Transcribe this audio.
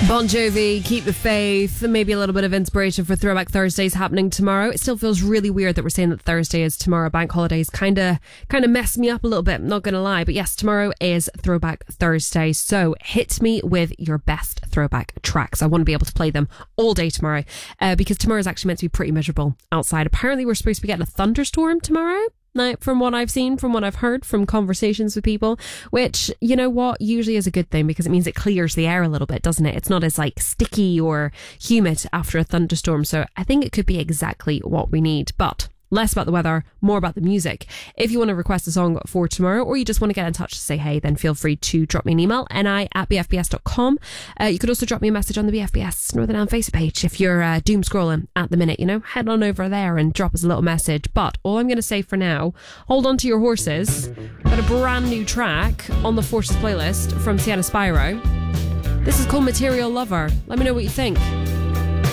Bon Jovi, Keep the Faith, maybe a little bit of inspiration for Throwback Thursdays happening tomorrow. It still feels really weird that we're saying that Thursday is tomorrow. Bank holidays kind of messed me up a little bit, not going to lie. But yes, tomorrow is Throwback Thursday. So hit me with your best throwback tracks. I want to be able to play them all day tomorrow because tomorrow is actually meant to be pretty miserable outside. Apparently we're supposed to be getting a thunderstorm tomorrow. Now, from what I've seen, from what I've heard, from conversations with people, which, you know what, usually is a good thing because it means it clears the air a little bit, doesn't it? It's not as like sticky or humid after a thunderstorm. So I think it could be exactly what we need. But less about the weather, more about the music. If you want to request a song for tomorrow or you just want to get in touch to say hey, then feel free to drop me an email, ni@bfbs.com. You could also drop me a message on the BFBS Northern Ireland Facebook page if you're doom scrolling at the minute, head on over there and drop us a little message. But all I'm going to say for now, hold on to your horses. Got a brand new track on the Forces playlist from Sienna Spyro. This is called Material Lover. Let me know what you think.